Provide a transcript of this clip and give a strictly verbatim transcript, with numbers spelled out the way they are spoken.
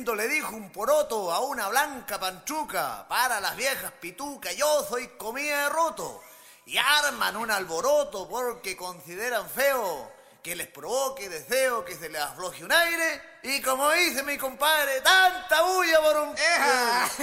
lindo le dijo un poroto a una blanca panchuca, para las viejas pitucas, yo soy comida de roto. Y arman un alboroto porque consideran feo que les provoque deseo que se les afloje un aire. Y como dice mi compadre, tanta bulla por un... ¡Eja!